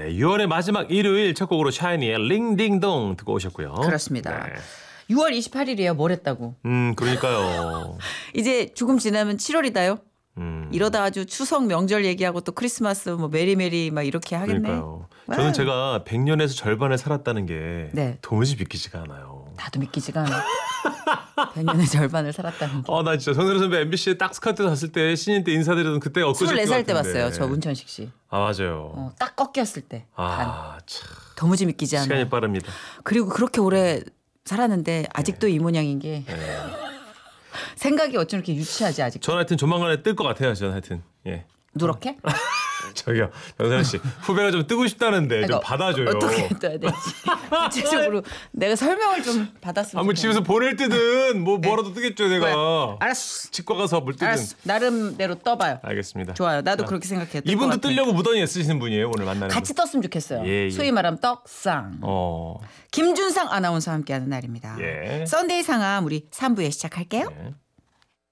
네, 6월의 마지막 일요일 첫 곡으로 샤이니의 링딩동 듣고 오셨고요. 그렇습니다. 네. 6월 28일이에요. 뭘 했다고. 그러니까요. 이제 조금 지나면 7월이다요. 이러다 아주 추석 명절 얘기하고 또 크리스마스 뭐 메리메리 막 이렇게 하겠네. 그러니까요. 저는 제가 100년에서 절반을 살았다는 게 네. 도무지 믿기지가 않아요. 나도 믿기지가 않아. 100년의 절반을 살았다는 게. 나 진짜 정선우 선배 MBC에 딱 스카우트 갔을 때 신인 때 인사드리던 그때가 엊그저께 24살 때 같은데. 봤어요. 저 문천식 씨. 아 맞아요. 딱 꺾였을 때. 참 도무지 믿기지 않아. 시간이 빠릅니다. 그리고 그렇게 오래 살았는데 아직도 이 모양인 게 생각이 어쩜 이렇게 유치하지 아직. 저는 하여튼 조만간에 뜰 것 같아요. 저는 하여튼 예. 누렇게? 저기요 정선우 씨 후배가 좀 뜨고 싶다는데 좀 받아줘요. 어떻게 떠야 되지? 구체적으로 내가 설명을 좀 받았으면 한번 집에서 보낼 뜨든 뭐라도 뜨겠죠 내가. 그래. 알았어. 치과 가서 물 뜨든. 알았어. 나름대로 떠봐요. 알겠습니다. 좋아요. 나도 그렇게 생각해요. 뜰 이분도 것 같아. 뜨려고 무던히 애쓰시는 분이에요 오늘 만나는 같이 분. 떴으면 좋겠어요. 예. 소위 말하면 떡상. 어. 김준상 아나운서와 함께하는 날입니다. 예. 썬데이 상암 우리 3부에 시작할게요. 예.